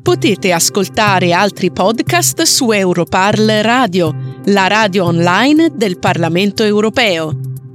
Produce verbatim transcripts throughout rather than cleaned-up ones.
Potete ascoltare altri podcast su Europarl Radio, la radio online del Parlamento europeo.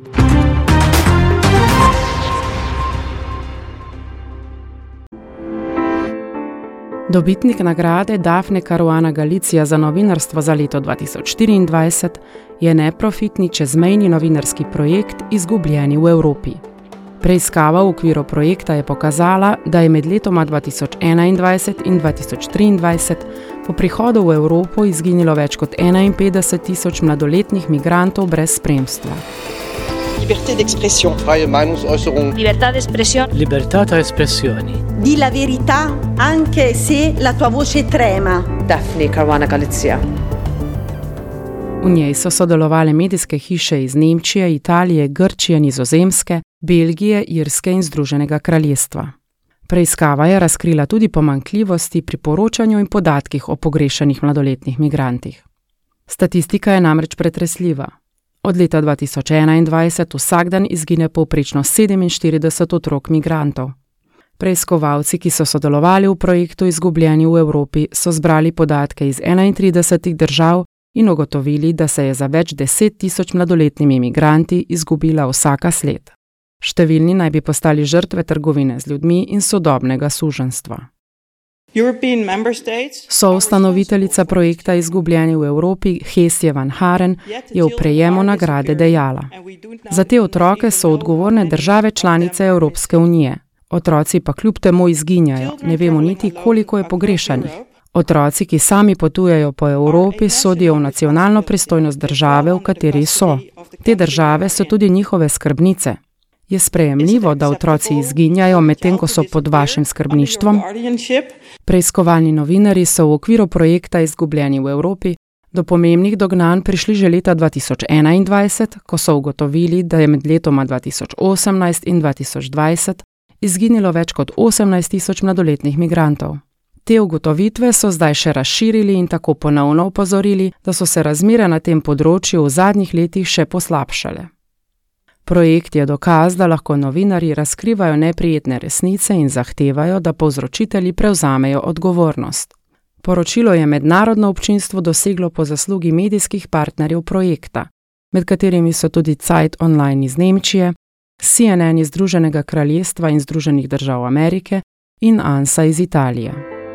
Dobitnik nagrade Daphne Caruana Galizia za novinarstvo za leto dva tisoč štiriindvajset je neprofitni čezmejni novinarski projekt Izgubljeni v Evropi. Preiskava v okviru projekta je pokazala, da je med letoma dva tisoč enaindvajset in dva tisoč triindvajset po prihodu v Evropo izginilo več kot enainpetdeset tisoč mladoletnih migrantov brez spremstva. Liberté d'expression. Freie Meinungsäußerung. Libertà d'espressione. Libertà tra espressioni. Di la verità anche se la tua voce trema. Daphne Caruana Galizia. V njej so sodelovale medijske hiše iz Nemčije, Italije, Grčije, Nizozemske, Belgije, Irske in Združenega kraljestva. Preiskava je razkrila tudi pomanjkljivosti pri poročanju in podatkih o pogrešanih mladoletnih migrantih. Statistika je namreč pretresljiva. Od leta dva tisoč enaindvajset vsak dan izgine povprečno sedeminštirideset otrok migrantov. Preiskovalci, ki so sodelovali v projektu Izgubljeni v Evropi, so zbrali podatke iz enaintridesetih držav in ugotovili, da se je za več deset tisoč mladoletnimi migranti izgubila vsaka sled. Številni naj bi postali žrtve trgovine z ljudmi in sodobnega suženjstva. Soustanoviteljica projekta Izgubljeni v Evropi, Hesje van Haren, je v prejemu nagrade dejala: Za te otroke so odgovorne države članice Evropske unije. Otroci pa kljub temu izginjajo, ne vemo niti, koliko je pogrešanih. Otroci, ki sami potujejo po Evropi, sodijo v nacionalno pristojnost države, v kateri so. Te države so tudi njihove skrbnice. Je sprejemljivo, da otroci izginjajo, medtem ko so pod vašim skrbništvom? Preiskovalni novinarji so v okviru projekta Izgubljeni v Evropi do pomembnih dognanj prišli že leta dva tisoč enaindvajset, ko so ugotovili, da je med letoma dva tisoč osemnajst in dva tisoč dvajset izginilo več kot osemnajst tisoč mladoletnih migrantov. Te ugotovitve so zdaj še razširili in tako ponovno opozorili, da so se razmere na tem področju v zadnjih letih še poslabšale. Projekt je dokaz, da lahko novinarji razkrivajo neprijetne resnice in zahtevajo, da povzročitelji prevzamejo odgovornost. Poročilo je mednarodno občinstvo doseglo po zaslugi medijskih partnerjev projekta, med katerimi so tudi Zeit Online iz Nemčije, C N N iz Združenega kraljestva in Združenih držav Amerike in ANSA iz Italije.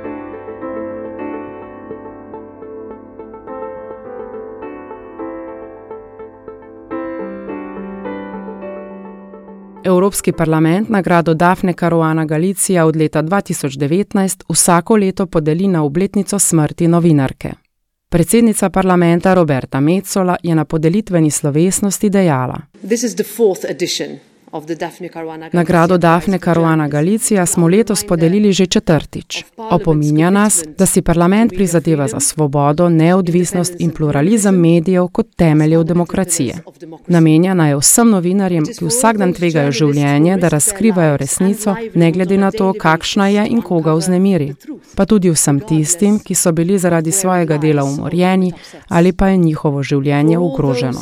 Evropski parlament nagrado Daphne Caruana Galizia od leta dva tisoč devetnajst vsako leto podeli na obletnico smrti novinarke. Predsednica parlamenta Roberta Metsola je na podelitveni slovesnosti dejala: Nagrado Daphne Caruana Galizia smo letos podelili že četrtič. Opominja nas, da si parlament prizadeva za svobodo, neodvisnost in pluralizem medijev kot temeljev demokracije. Namenjena je vsem novinarjem, ki vsak dan tvegajo življenje, da razkrivajo resnico, ne glede na to, kakšna je in koga vznemiri. Pa tudi vsem tistim, ki so bili zaradi svojega dela umorjeni ali pa je njihovo življenje ogroženo.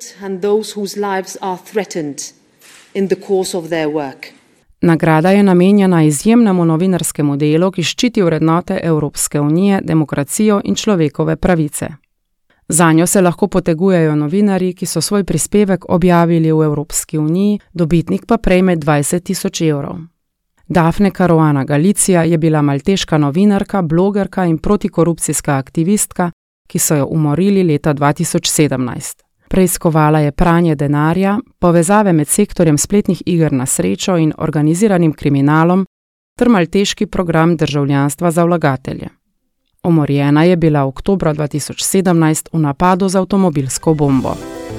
In the course of their work. Nagrada je namenjena izjemnemu novinarskemu delu, ki ščiti vrednote Evropske unije, demokracijo in človekove pravice. Zanjo se lahko potegujejo novinarji, ki so svoj prispevek objavili v Evropski uniji, dobitnik pa prejme dvajset tisoč evrov. Daphne Caruana Galizia je bila malteška novinarka, blogerka in protikorupcijska aktivistka, ki so jo umorili leta dva tisoč sedemnajst. Preiskovala je pranje denarja, povezave med sektorjem spletnih iger na srečo in organiziranim kriminalom ter malteški program državljanstva za vlagatelje. Umorjena je bila oktobra dva tisoč sedemnajst v napadu z avtomobilsko bombo.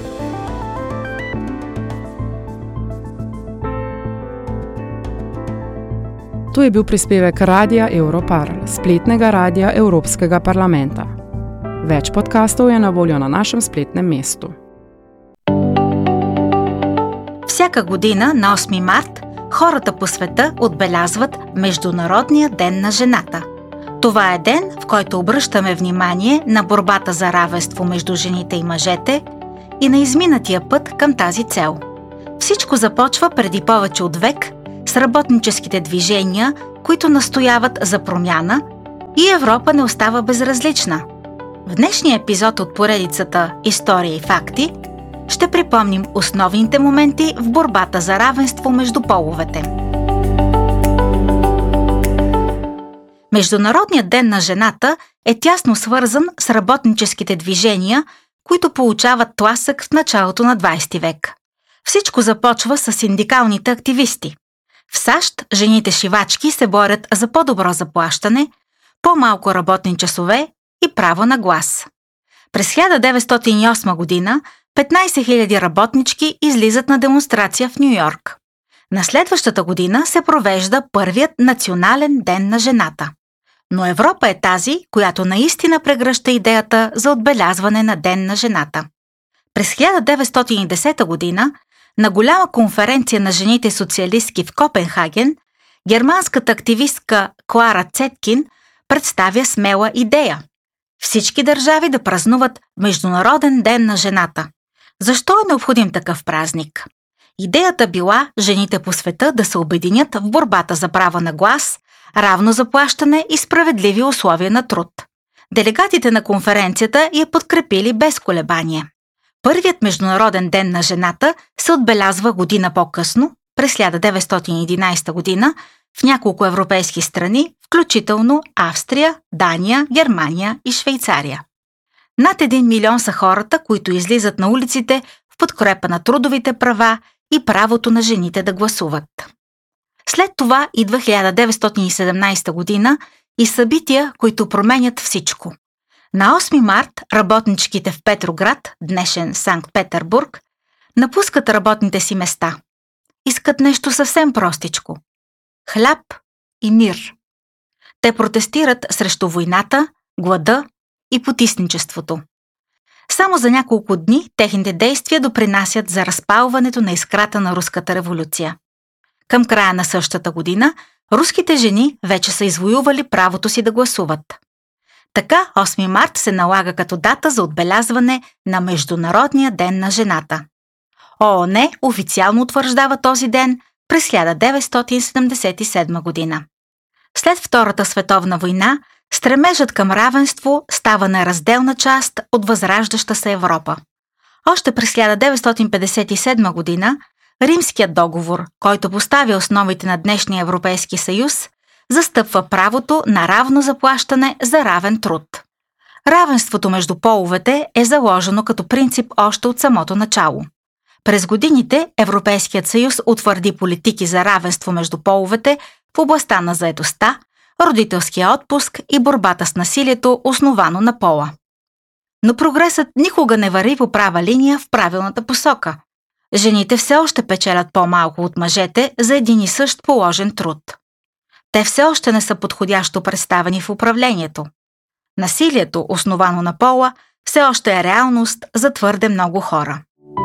To je bil prispevek Radia Europarl, spletnega radia Evropskega parlamenta. Več podcastov je na voljo na нашем spletnem mestu. Всяка година на осми март хората по света отбелязват Международния ден на жената. Това е ден, в който обръщаме внимание на борбата за равенство между жените и мъжете и на изминатия път към тази цел. Всичко започва преди повече от век с работническите движения, които настояват за промяна, И Европа не остава безразлична. В днешния епизод от поредицата История и факти ще припомним основните моменти в борбата за равенство между половете. Международният ден на жената е тясно свързан с работническите движения, които получават тласък в началото на двадесети век. Всичко започва с синдикалните активисти. В САЩ жените шивачки се борят за по-добро заплащане, по-малко работни часове и право на глас. През хиляда деветстотин и осма година петнадесет хиляди работнички излизат на демонстрация в Ню-Йорк. На следващата година се провежда първият национален ден на жената. Но Европа е тази, която наистина прегръща идеята за отбелязване на Ден на жената. През хиляда деветстотин и десета година на голяма конференция на жените социалистки в Копенхаген, германската активистка Клара Цеткин представя смела идея – всички държави да празнуват Международен ден на жената. Защо е необходим такъв празник? Идеята била жените по света да се обединят в борбата за право на глас, равно заплащане и справедливи условия на труд. Делегатите на конференцията я подкрепили без колебание. Първият Международен ден на жената се отбелязва година по-късно, през хиляда деветстотин и единадесета година, в няколко европейски страни, включително Австрия, Дания, Германия и Швейцария. Над един милион са хората, които излизат на улиците в подкрепа на трудовите права и правото на жените да гласуват. След това идва хиляда деветстотин и седемнадесета година и събития, които променят всичко. На осми март работничките в Петроград, днешен Санкт-Петербург, напускат работните си места. Искат нещо съвсем простичко – хляб и мир. Те протестират срещу войната, глада и потисничеството. Само за няколко дни техните действия допринасят за разпалването на искрата на Руската революция. Към края на същата година руските жени вече са извоювали правото си да гласуват. Така осми март се налага като дата за отбелязване на Международния ден на жената. ООН официално утвърждава този ден през хиляда деветстотин седемдесет и седма година. След Втората световна война стремежът към равенство става неразделна част от възраждаща се Европа. Още през хиляда деветстотин петдесет и седма година Римският договор, който поставя основите на днешния Европейски съюз, застъпва правото на равно заплащане за равен труд. Равенството между половете е заложено като принцип още от самото начало. През годините Европейският съюз утвърди политики за равенство между половете в областта на заетостта, родителския отпуск и борбата с насилието, основано на пола. Но прогресът никога не върви по права линия в правилната посока. Жените все още печелят по-малко от мъжете за един и същ положен труд. Те все още не са подходящо представени в управлението. Насилието, основано на пола, все още е реалност за твърде много хора.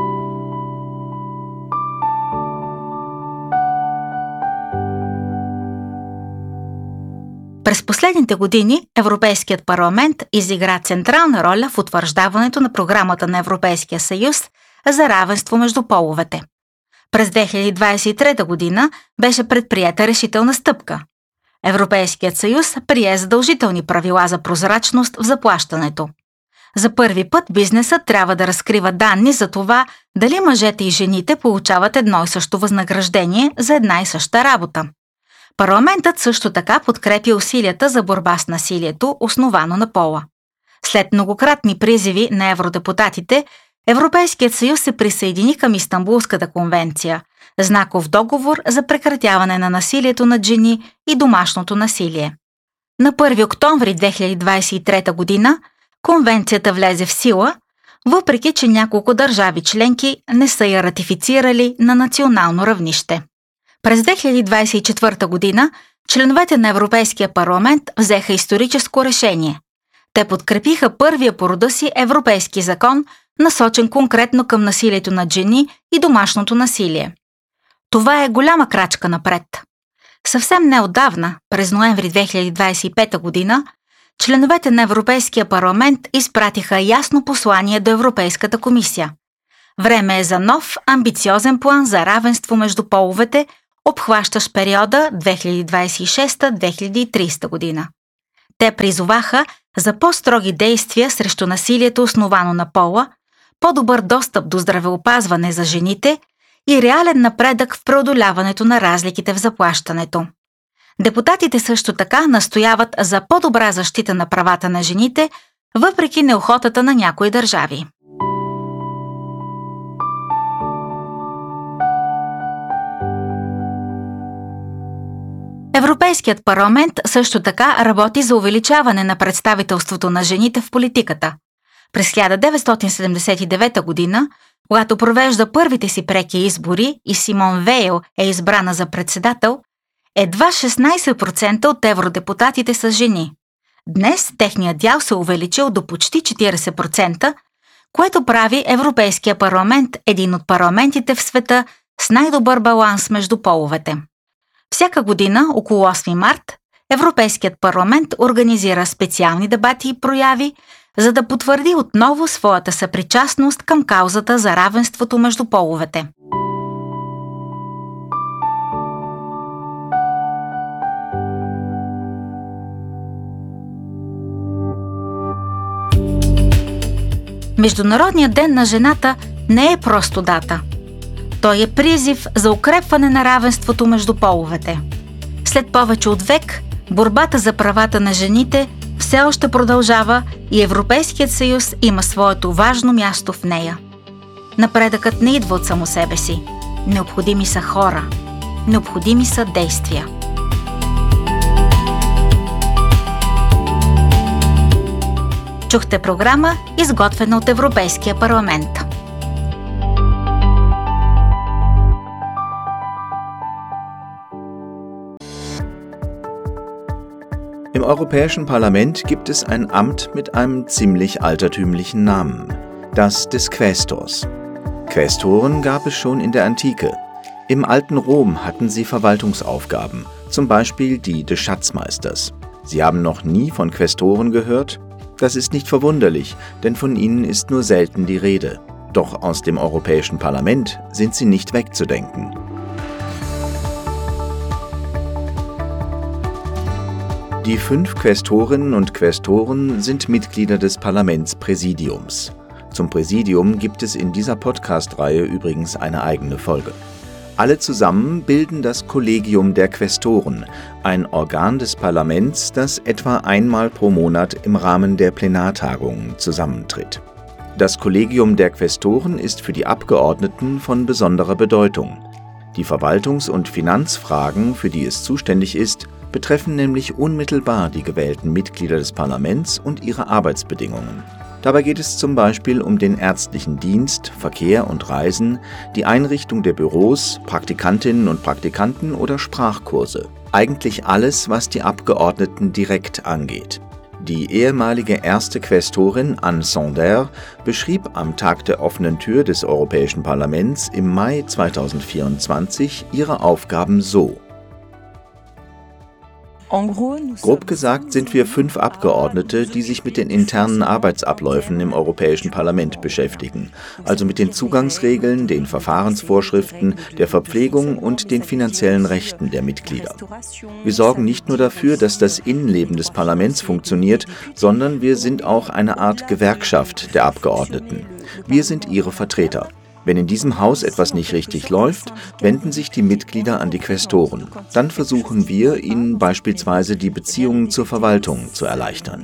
През последните години Европейският парламент изигра централна роля в утвърждаването на програмата на Европейския съюз за равенство между половете. През две хиляди двадесет и трета година беше предприета решителна стъпка. Европейският съюз прие задължителни правила за прозрачност в заплащането. За първи път бизнесът трябва да разкрива данни за това дали мъжете и жените получават едно и също възнаграждение за една и съща работа. Парламентът също така подкрепи усилията за борба с насилието, основано на пола. След многократни призиви на евродепутатите, Европейският съюз се присъедини към Истанбулската конвенция, знаков договор за прекратяване на насилието над жени и домашното насилие. На първи октомври две хиляди двадесет и трета година конвенцията влезе в сила, въпреки че няколко държави членки не са я ратифицирали на национално равнище. През две хиляди двадесет и четвърта година членовете на Европейския парламент взеха историческо решение. Те подкрепиха първия по рода си европейски закон, насочен конкретно към насилието над жени и домашното насилие. Това е голяма крачка напред. Съвсем неотдавна, през ноември две хиляди двадесет и пета година, членовете на Европейския парламент изпратиха ясно послание до Европейската комисия. Време е за нов, амбициозен план за равенство между половете, обхващащ периода две хиляди двадесет и шеста до две хиляди и тридесета година. Те призоваха за по-строги действия срещу насилието, основано на пола, по-добър достъп до здравеопазване за жените и реален напредък в преодоляването на разликите в заплащането. Депутатите също така настояват за по-добра защита на правата на жените, въпреки неохотата на някои държави. Европейският парламент също така работи за увеличаване на представителството на жените в политиката. През хиляда деветстотин седемдесет и девета година, когато провежда първите си преки избори и Симон Вейл е избрана за председател, едва шестнайсет процента от евродепутатите са жени. Днес техният дял се увеличил до почти четирийсет процента, което прави Европейския парламент един от парламентите в света с най-добър баланс между половете. Всяка година, около осми март, Европейският парламент организира специални дебати и прояви, за да потвърди отново своята съпричастност към каузата за равенството между половете. Международният ден на жената не е просто дата. Той е призив за укрепване на равенството между половете. След повече от век, борбата за правата на жените все още продължава и Европейският съюз има своето важно място в нея. Напредъкът не идва от само себе си. Необходими са хора. Необходими са действия. Чухте програма, изготвена от Европейския парламент. Im Europäischen Parlament gibt es ein Amt mit einem ziemlich altertümlichen Namen, das des Quästors. Quästoren gab es schon in der Antike. Im alten Rom hatten sie Verwaltungsaufgaben, zum Beispiel die des Schatzmeisters. Sie haben noch nie von Quästoren gehört? Das ist nicht verwunderlich, denn von ihnen ist nur selten die Rede. Doch aus dem Europäischen Parlament sind sie nicht wegzudenken. Die fünf Quästorinnen und Quästoren sind Mitglieder des Parlamentspräsidiums. Zum Präsidium gibt es in dieser Podcast-Reihe übrigens eine eigene Folge. Alle zusammen bilden das Kollegium der Quästoren, ein Organ des Parlaments, das etwa einmal pro Monat im Rahmen der Plenartagungen zusammentritt. Das Kollegium der Quästoren ist für die Abgeordneten von besonderer Bedeutung. Die Verwaltungs- und Finanzfragen, für die es zuständig ist, betreffen nämlich unmittelbar die gewählten Mitglieder des Parlaments und ihre Arbeitsbedingungen. Dabei geht es zum Beispiel um den ärztlichen Dienst, Verkehr und Reisen, die Einrichtung der Büros, Praktikantinnen und Praktikanten oder Sprachkurse. Eigentlich alles, was die Abgeordneten direkt angeht. Die ehemalige erste Quästorin Anne Sander beschrieb am Tag der offenen Tür des Europäischen Parlaments im Mai zweitausendvierundzwanzig ihre Aufgaben so. Grob gesagt sind wir fünf Abgeordnete, die sich mit den internen Arbeitsabläufen im Europäischen Parlament beschäftigen, also mit den Zugangsregeln, den Verfahrensvorschriften, der Verpflegung und den finanziellen Rechten der Mitglieder. Wir sorgen nicht nur dafür, dass das Innenleben des Parlaments funktioniert, sondern wir sind auch eine Art Gewerkschaft der Abgeordneten. Wir sind ihre Vertreter. Wenn in diesem Haus etwas nicht richtig läuft, wenden sich die Mitglieder an die Quästoren. Dann versuchen wir, ihnen beispielsweise die Beziehungen zur Verwaltung zu erleichtern.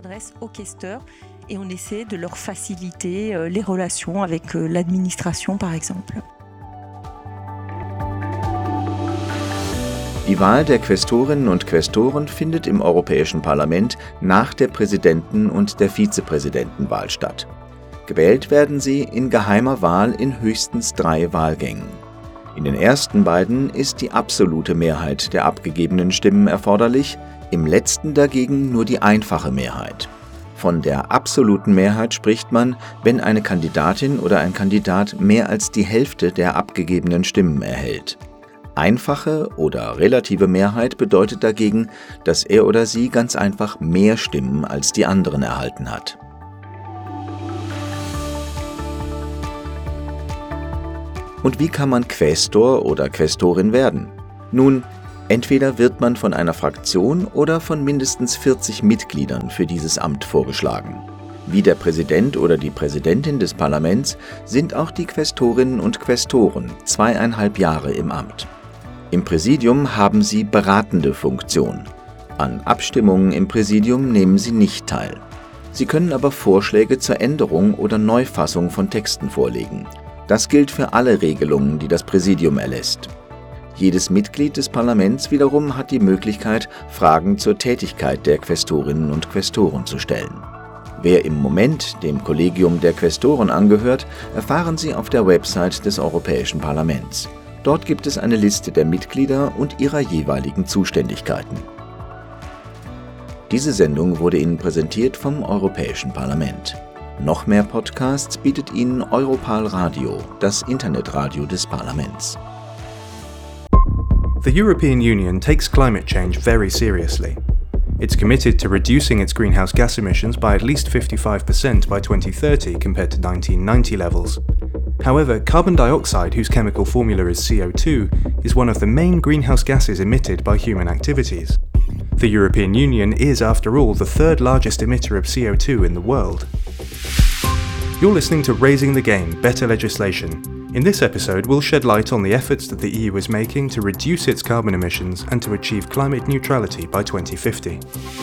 Die Wahl der Quästorinnen und Quästoren findet im Europäischen Parlament nach der Präsidenten- und der Vizepräsidentenwahl statt. Gewählt werden sie in geheimer Wahl in höchstens drei Wahlgängen. In den ersten beiden ist die absolute Mehrheit der abgegebenen Stimmen erforderlich, im letzten dagegen nur die einfache Mehrheit. Von der absoluten Mehrheit spricht man, wenn eine Kandidatin oder ein Kandidat mehr als die Hälfte der abgegebenen Stimmen erhält. Einfache oder relative Mehrheit bedeutet dagegen, dass er oder sie ganz einfach mehr Stimmen als die anderen erhalten hat. Und wie kann man Quästor oder Quästorin werden? Nun, Entweder wird man von einer Fraktion oder von mindestens vierzig Mitgliedern für dieses Amt vorgeschlagen. Wie der Präsident oder die Präsidentin des Parlaments sind auch die Quästorinnen und Quästoren zweieinhalb Jahre im Amt. Im Präsidium haben sie beratende Funktion. An Abstimmungen im Präsidium nehmen sie nicht teil. Sie können aber Vorschläge zur Änderung oder Neufassung von Texten vorlegen. Das gilt für alle Regelungen, die das Präsidium erlässt. Jedes Mitglied des Parlaments wiederum hat die Möglichkeit, Fragen zur Tätigkeit der Quästorinnen und Quästoren zu stellen. Wer im Moment dem Kollegium der Quästoren angehört, erfahren Sie auf der Website des Europäischen Parlaments. Dort gibt es eine Liste der Mitglieder und ihrer jeweiligen Zuständigkeiten. Diese Sendung wurde Ihnen präsentiert vom Europäischen Parlament. Noch mehr Podcasts bietet Ihnen Europal Radio, das Internetradio des Parlaments. The European Union takes climate change very seriously. It's committed to reducing its greenhouse gas emissions by at least fifty-five percent by twenty thirty compared to nineteen ninety levels. However, carbon dioxide, whose chemical formula is C O two, is one of the main greenhouse gases emitted by human activities. The European Union is, after all, the third largest emitter of C O two in the world. You're listening to Raising the Game, Better Legislation. In this episode, we'll shed light on the efforts that the E U is making to reduce its carbon emissions and to achieve climate neutrality by twenty fifty.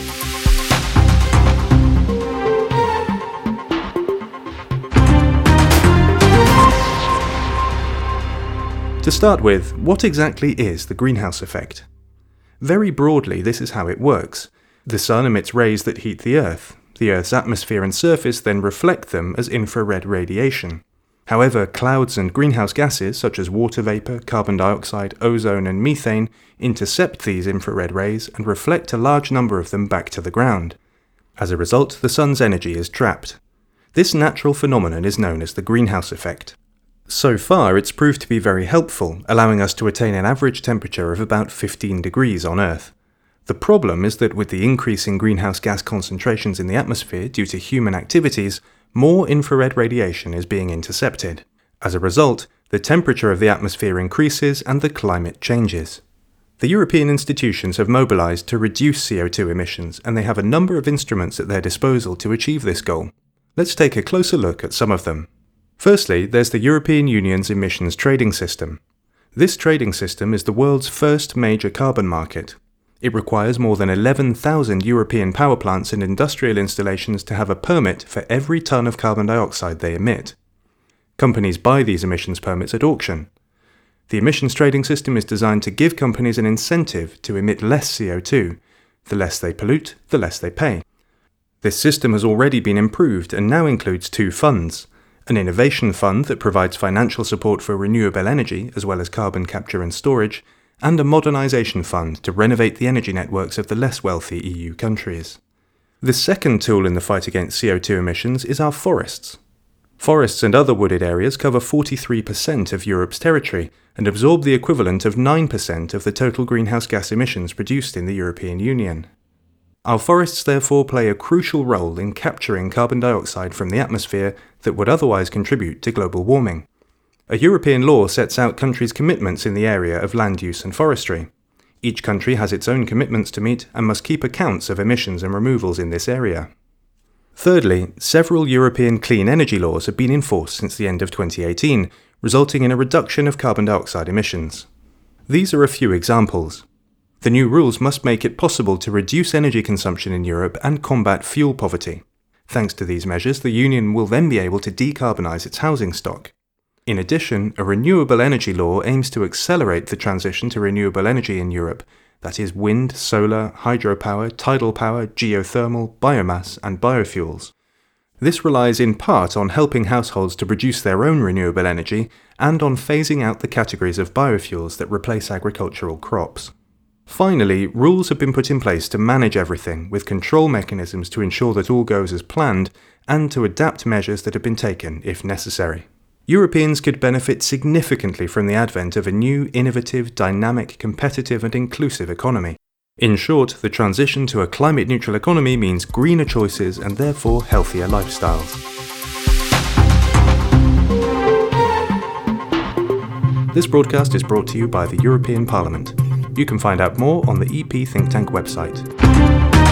To start with, what exactly is the greenhouse effect? Very broadly, this is how it works. The sun emits rays that heat the Earth. The Earth's atmosphere and surface then reflect them as infrared radiation. However, clouds and greenhouse gases such as water vapour, carbon dioxide, ozone and methane intercept these infrared rays and reflect a large number of them back to the ground. As a result, the sun's energy is trapped. This natural phenomenon is known as the greenhouse effect. So far, it's proved to be very helpful, allowing us to attain an average temperature of about fifteen degrees on Earth. The problem is that with the increase in greenhouse gas concentrations in the atmosphere due to human activities, more infrared radiation is being intercepted. As a result, the temperature of the atmosphere increases and the climate changes. The European institutions have mobilized to reduce C O two emissions, and they have a number of instruments at their disposal to achieve this goal. Let's take a closer look at some of them. Firstly, there's the European Union's emissions trading system. This trading system is the world's first major carbon market. It requires more than eleven thousand European power plants and industrial installations to have a permit for every ton of carbon dioxide they emit. Companies buy these emissions permits at auction. The emissions trading system is designed to give companies an incentive to emit less C O two. The less they pollute, the less they pay. This system has already been improved and now includes two funds: an innovation fund that provides financial support for renewable energy as well as carbon capture and storage, and a modernisation fund to renovate the energy networks of the less wealthy E U countries. The second tool in the fight against C O two emissions is our forests. Forests and other wooded areas cover forty-three percent of Europe's territory and absorb the equivalent of nine percent of the total greenhouse gas emissions produced in the European Union. Our forests therefore play a crucial role in capturing carbon dioxide from the atmosphere that would otherwise contribute to global warming. A European law sets out countries' commitments in the area of land use and forestry. Each country has its own commitments to meet and must keep accounts of emissions and removals in this area. Thirdly, several European clean energy laws have been enforced since the end of twenty eighteen, resulting in a reduction of carbon dioxide emissions. These are a few examples. The new rules must make it possible to reduce energy consumption in Europe and combat fuel poverty. Thanks to these measures, the Union will then be able to decarbonise its housing stock. In addition, a renewable energy law aims to accelerate the transition to renewable energy in Europe, that is wind, solar, hydropower, tidal power, geothermal, biomass and biofuels. This relies in part on helping households to produce their own renewable energy and on phasing out the categories of biofuels that replace agricultural crops. Finally, rules have been put in place to manage everything, with control mechanisms to ensure that all goes as planned and to adapt measures that have been taken if necessary. Europeans could benefit significantly from the advent of a new, innovative, dynamic, competitive and inclusive economy. In short, the transition to a climate-neutral economy means greener choices and therefore healthier lifestyles. This broadcast is brought to you by the European Parliament. You can find out more on the E P Think Tank website.